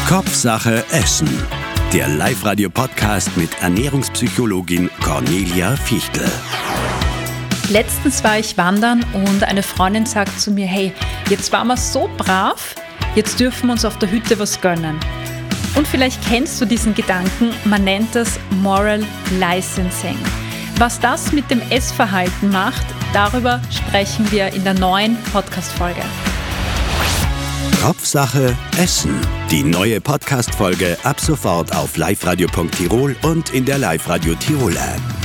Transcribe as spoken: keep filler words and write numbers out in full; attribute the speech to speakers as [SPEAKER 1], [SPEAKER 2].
[SPEAKER 1] Kopfsache Essen. Der Live-Radio-Podcast mit Ernährungspsychologin Cornelia Fichtel.
[SPEAKER 2] Letztens war ich wandern und eine Freundin sagt zu mir, hey, jetzt waren wir so brav, jetzt dürfen wir uns auf der Hütte was gönnen. Und vielleicht kennst du diesen Gedanken, man nennt das Moral Licensing. Was das mit dem Essverhalten macht, darüber sprechen wir in der neuen Podcast-Folge.
[SPEAKER 1] Kopfsache Essen. Die neue Podcast-Folge ab sofort auf liveradio punkt tirol und in der Live-Radio Tirol App.